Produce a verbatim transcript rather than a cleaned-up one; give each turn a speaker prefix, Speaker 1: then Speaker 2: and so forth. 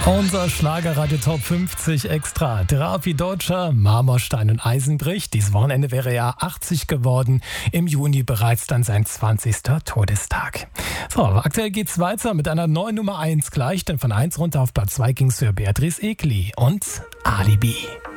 Speaker 1: Unser Schlagerradio Top fünfzig Extra. Der Raffi Deutscher, Marmorstein und Eisenbrich. Dieses Wochenende wäre er achtzig geworden. Im Juni bereits dann sein zwanzigster Todestag. So, aktuell geht's weiter mit einer neuen Nummer eins gleich, denn von eins runter auf Platz zwei ging's für Beatrice Egli und Alibi.